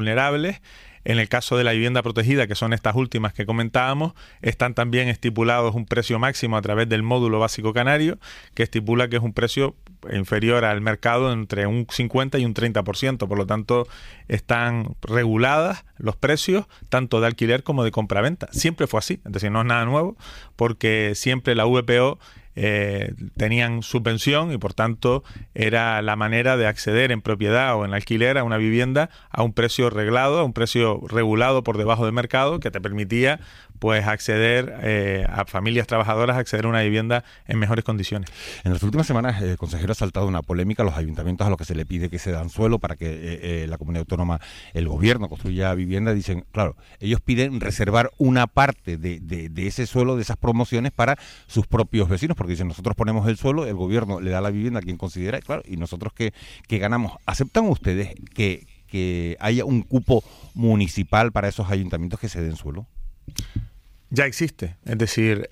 vulnerables. En el caso de la vivienda protegida, que son estas últimas que comentábamos, están también estipulados un precio máximo a través del módulo básico canario, que estipula que es un precio inferior al mercado entre un 50 y un 30%. Por lo tanto, están reguladas los precios tanto de alquiler como de compraventa. Siempre fue así, es decir, no es nada nuevo, porque siempre la VPO tenían subvención y por tanto era la manera de acceder en propiedad o en alquiler a una vivienda a un precio reglado, a un precio regulado por debajo del mercado, que te permitía pues acceder a familias trabajadoras, acceder a una vivienda en mejores condiciones. En las últimas semanas, consejero, ha saltado una polémica a los ayuntamientos a los que se le pide que se dan suelo para que la comunidad autónoma, el gobierno, construya vivienda. Dicen, claro, ellos piden reservar una parte de ese suelo, de esas promociones, para sus propios vecinos, porque dicen, nosotros ponemos el suelo, el gobierno le da la vivienda a quien considera, y claro, y nosotros que ganamos. ¿Aceptan ustedes que haya un cupo municipal para esos ayuntamientos que se den suelo? Ya existe, es decir,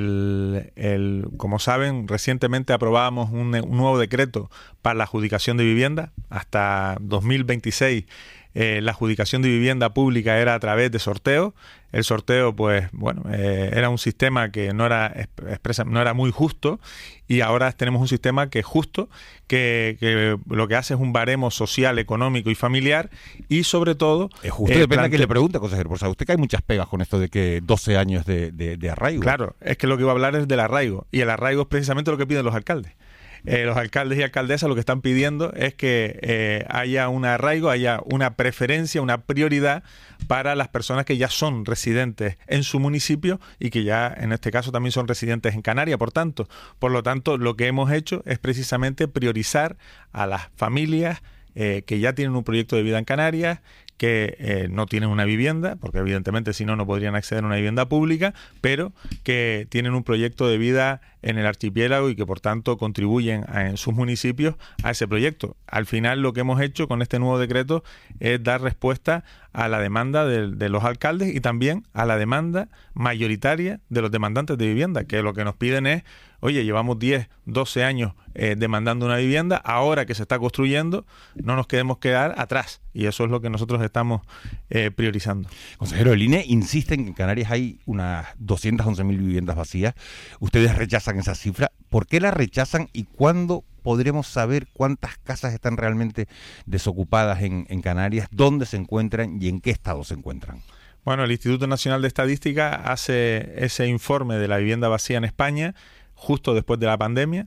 como saben, recientemente aprobábamos un nuevo decreto para la adjudicación de vivienda. Hasta 2026 la adjudicación de vivienda pública era a través de sorteo. El sorteo, pues, bueno, era un sistema que no era muy justo, y ahora tenemos un sistema que es justo, que lo que hace es un baremo social, económico y familiar, y sobre todo... Es justo, depende de que le pregunte, consejero, porque sabe usted que hay muchas pegas con esto de que 12 años de arraigo. Claro, es que lo que iba a hablar es del arraigo, y el arraigo es precisamente lo que piden los alcaldes. Los alcaldes y alcaldesas lo que están pidiendo es que haya un arraigo, haya una preferencia, una prioridad para las personas que ya son residentes en su municipio y que ya en este caso también son residentes en Canarias. Por lo tanto, lo que hemos hecho es precisamente priorizar a las familias que ya tienen un proyecto de vida en Canarias, que no tienen una vivienda, porque evidentemente si no, no podrían acceder a una vivienda pública, pero que tienen un proyecto de vida en el archipiélago y que por tanto contribuyen en sus municipios a ese proyecto. Al final lo que hemos hecho con este nuevo decreto es dar respuesta a la demanda de los alcaldes y también a la demanda mayoritaria de los demandantes de vivienda, que lo que nos piden es, oye, llevamos 10, 12 años demandando una vivienda, ahora que se está construyendo, no nos quedemos quedar atrás. Y eso es lo que nosotros estamos priorizando. Consejero, el INE insiste en que en Canarias hay unas 211.000 viviendas vacías. Ustedes rechazan esa cifra. ¿Por qué la rechazan y cuándo podremos saber cuántas casas están realmente desocupadas en Canarias, dónde se encuentran y en qué estado se encuentran? Bueno, el Instituto Nacional de Estadística hace ese informe de la vivienda vacía en España justo después de la pandemia,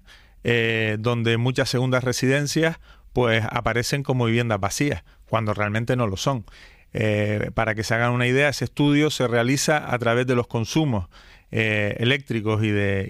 donde muchas segundas residencias pues aparecen como viviendas vacías, cuando realmente no lo son. Para que se hagan una idea, ese estudio se realiza a través de los consumos eléctricos y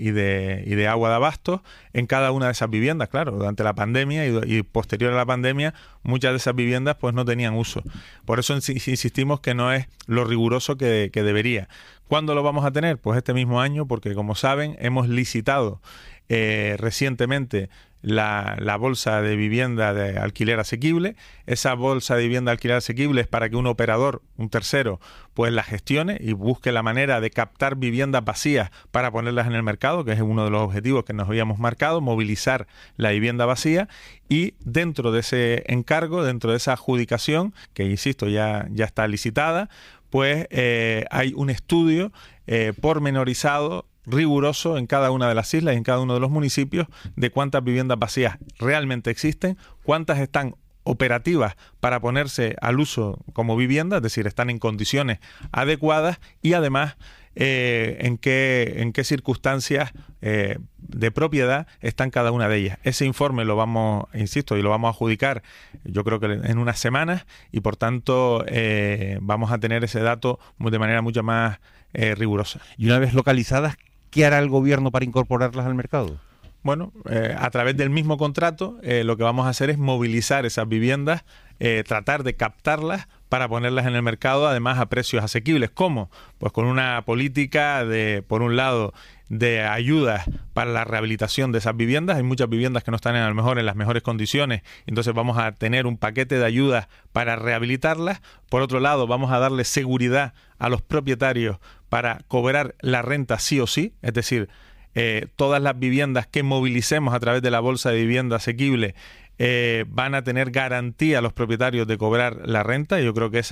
de agua de abasto en cada una de esas viviendas. Claro, durante la pandemia y posterior a la pandemia, muchas de esas viviendas pues no tenían uso. Por eso insistimos que no es lo riguroso que debería. ¿Cuándo lo vamos a tener? Pues este mismo año, porque como saben, hemos licitado recientemente la bolsa de vivienda de alquiler asequible. Esa bolsa de vivienda de alquiler asequible es para que un operador, un tercero, pues la gestione y busque la manera de captar viviendas vacías para ponerlas en el mercado, que es uno de los objetivos que nos habíamos marcado, movilizar la vivienda vacía. Y dentro de ese encargo, dentro de esa adjudicación, que insisto, ya está licitada, pues hay un estudio pormenorizado, riguroso en cada una de las islas y en cada uno de los municipios de cuántas viviendas vacías realmente existen, cuántas están operativas para ponerse al uso como vivienda, es decir, están en condiciones adecuadas y además en qué circunstancias de propiedad están cada una de ellas. Ese informe lo vamos, insisto, y lo vamos a adjudicar yo creo que en unas semanas y por tanto vamos a tener ese dato de manera mucho más rigurosa. Y una vez localizadas, ¿qué hará el gobierno para incorporarlas al mercado? Bueno, a través del mismo contrato lo que vamos a hacer es movilizar esas viviendas, tratar de captarlas para ponerlas en el mercado, además a precios asequibles. ¿Cómo? Pues con una política por un lado, de ayudas para la rehabilitación de esas viviendas. Hay muchas viviendas que no están en las mejores condiciones, entonces vamos a tener un paquete de ayudas para rehabilitarlas. Por otro lado, vamos a darle seguridad a los propietarios para cobrar la renta sí o sí, es decir, todas las viviendas que movilicemos a través de la bolsa de vivienda asequible van a tener garantía los propietarios de cobrar la renta. Yo creo que